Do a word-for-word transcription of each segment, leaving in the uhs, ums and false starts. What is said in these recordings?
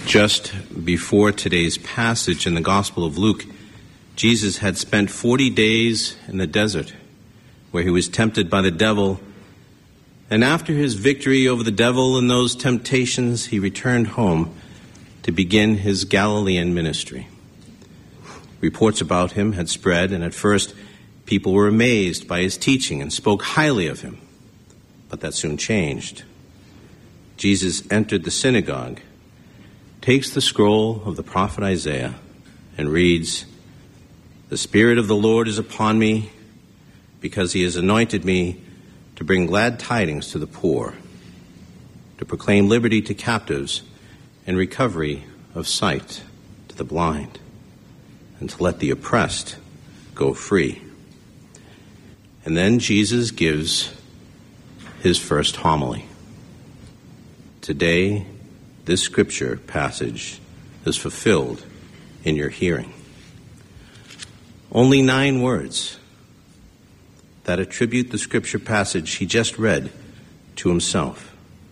Just before today's passage in the Gospel of Luke, Jesus had spent forty days in the desert where he was tempted by the devil. And after his victory over the devil and those temptations, he returned home to begin his Galilean ministry. Reports about him had spread, and at first people were amazed by his teaching and spoke highly of him. But that soon changed. Jesus entered the synagogue, takes the scroll of the prophet Isaiah, and reads, "The Spirit of the Lord is upon me, because he has anointed me to bring glad tidings to the poor, to proclaim liberty to captives and recovery of sight to the blind, and to let the oppressed go free." And then Jesus gives his first homily. Today, this scripture passage is fulfilled in your hearing. Only nine words that attribute the scripture passage he just read to himself.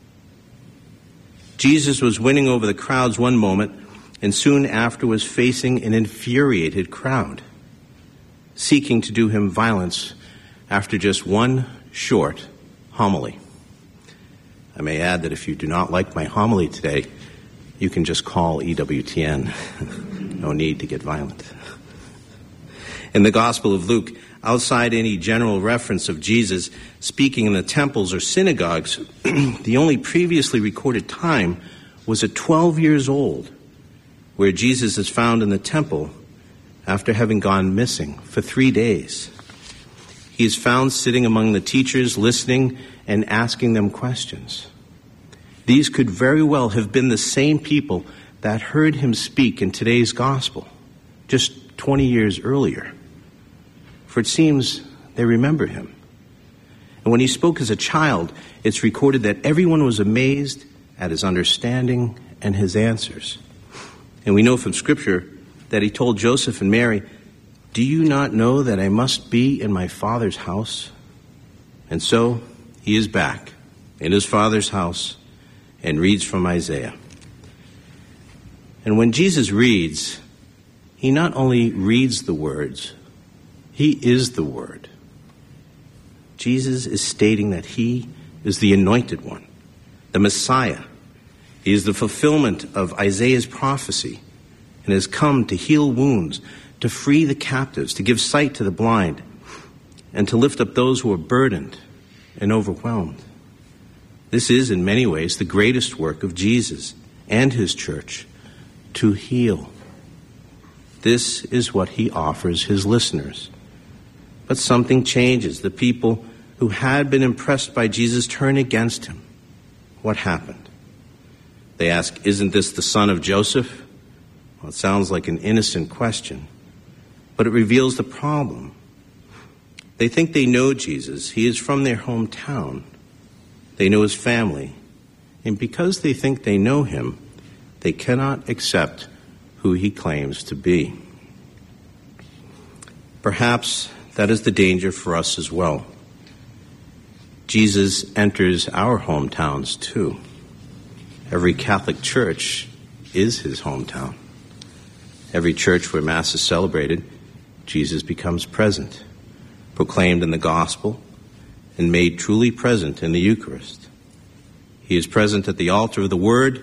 Jesus was winning over the crowds one moment, and soon after was facing an infuriated crowd, seeking to do him violence after just one short homily. I may add that if you do not like my homily today, you can just call E W T N. No need to get violent. In the Gospel of Luke, outside any general reference of Jesus speaking in the temples or synagogues, the only previously recorded time was at twelve years old, where Jesus is found in the temple after having gone missing for three days. He is found sitting among the teachers, listening and asking them questions. These could very well have been the same people that heard him speak in today's gospel just twenty years earlier. For it seems they remember him. And when he spoke as a child, it's recorded that everyone was amazed at his understanding and his answers. And we know from Scripture that he told Joseph and Mary, "Do you not know that I must be in my Father's house?" And so he is back in his Father's house and reads from Isaiah. And when Jesus reads, he not only reads the words, he is the Word. Jesus is stating that he is the Anointed One, the Messiah. He is the fulfillment of Isaiah's prophecy and has come to heal wounds, to free the captives, to give sight to the blind, and to lift up those who are burdened and overwhelmed. This is, in many ways, the greatest work of Jesus and his church, to heal. This is what he offers his listeners. But something changes. The people who had been impressed by Jesus turn against him. What happened? They ask, "Isn't this the son of Joseph?" Well, it sounds like an innocent question, but it reveals the problem. They think they know Jesus. He is from their hometown. They know his family. And because they think they know him, they cannot accept who he claims to be. Perhaps that is the danger for us as well. Jesus enters our hometowns too. Every Catholic church is his hometown. Every church where Mass is celebrated, Jesus becomes present, proclaimed in the gospel, and made truly present in the Eucharist. He is present at the altar of the Word,